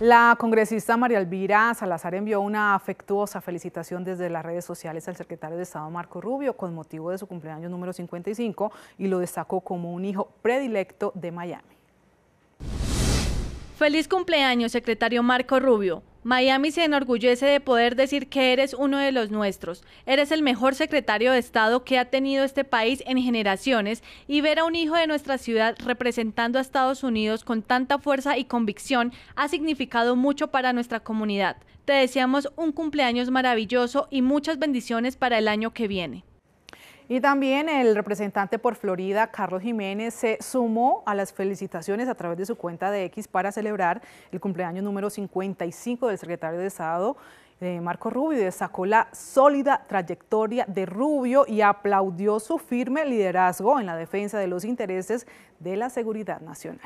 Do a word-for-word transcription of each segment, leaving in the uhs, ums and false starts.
La congresista María Elvira Salazar envió una afectuosa felicitación desde las redes sociales al secretario de Estado Marco Rubio con motivo de su cumpleaños número cincuenta y cinco y lo destacó como un hijo predilecto de Miami. Feliz cumpleaños, secretario Marco Rubio. Miami se enorgullece de poder decir que eres uno de los nuestros. Eres el mejor secretario de Estado que ha tenido este país en generaciones y ver a un hijo de nuestra ciudad representando a Estados Unidos con tanta fuerza y convicción ha significado mucho para nuestra comunidad. Te deseamos un cumpleaños maravilloso y muchas bendiciones para el año que viene. Y también el representante por Florida, Carlos Jiménez, se sumó a las felicitaciones a través de su cuenta de X para celebrar el cumpleaños número cincuenta y cinco del secretario de Estado, eh, Marco Rubio, y destacó la sólida trayectoria de Rubio y aplaudió su firme liderazgo en la defensa de los intereses de la seguridad nacional.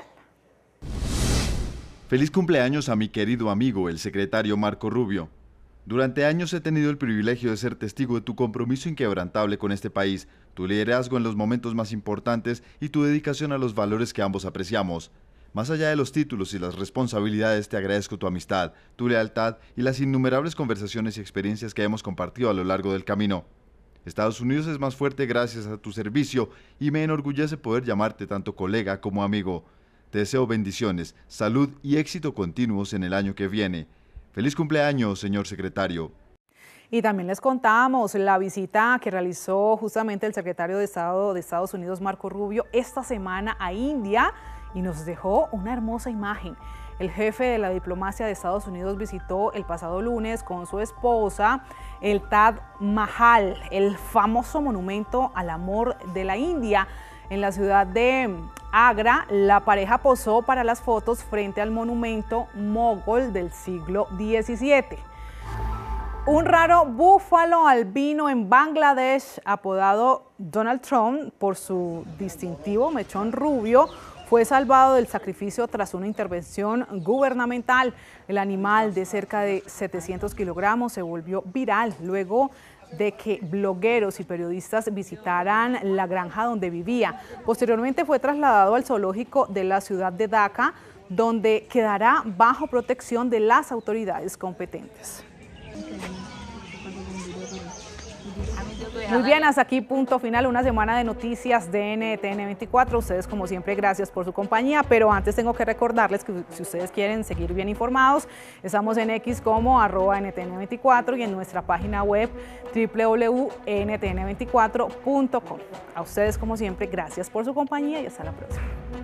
Feliz cumpleaños a mi querido amigo, el secretario Marco Rubio. Durante años he tenido el privilegio de ser testigo de tu compromiso inquebrantable con este país, tu liderazgo en los momentos más importantes y tu dedicación a los valores que ambos apreciamos. Más allá de los títulos y las responsabilidades, te agradezco tu amistad, tu lealtad y las innumerables conversaciones y experiencias que hemos compartido a lo largo del camino. Estados Unidos es más fuerte gracias a tu servicio y me enorgullece poder llamarte tanto colega como amigo. Te deseo bendiciones, salud y éxito continuos en el año que viene. ¡Feliz cumpleaños, señor secretario! Y también les contamos la visita que realizó justamente el secretario de Estado de Estados Unidos, Marco Rubio, esta semana a India y nos dejó una hermosa imagen. El jefe de la diplomacia de Estados Unidos visitó el pasado lunes con su esposa el Taj Mahal, el famoso monumento al amor de la India. En la ciudad de Agra, la pareja posó para las fotos frente al monumento mogol del siglo diecisiete. Un raro búfalo albino en Bangladesh, apodado Donald Trump por su distintivo mechón rubio, fue salvado del sacrificio tras una intervención gubernamental. El animal de cerca de setecientos kilogramos se volvió viral luego de que blogueros y periodistas visitaran la granja donde vivía. Posteriormente fue trasladado al zoológico de la ciudad de Dhaka, donde quedará bajo protección de las autoridades competentes. Muy bien, hasta aquí punto final, una semana de noticias de N T N veinticuatro. Ustedes, como siempre, gracias por su compañía, pero antes tengo que recordarles que si ustedes quieren seguir bien informados, estamos en X como arroba N T N veinticuatro y en nuestra página web doble u doble u doble u punto N T N veinticuatro punto com. A ustedes, como siempre, gracias por su compañía y hasta la próxima.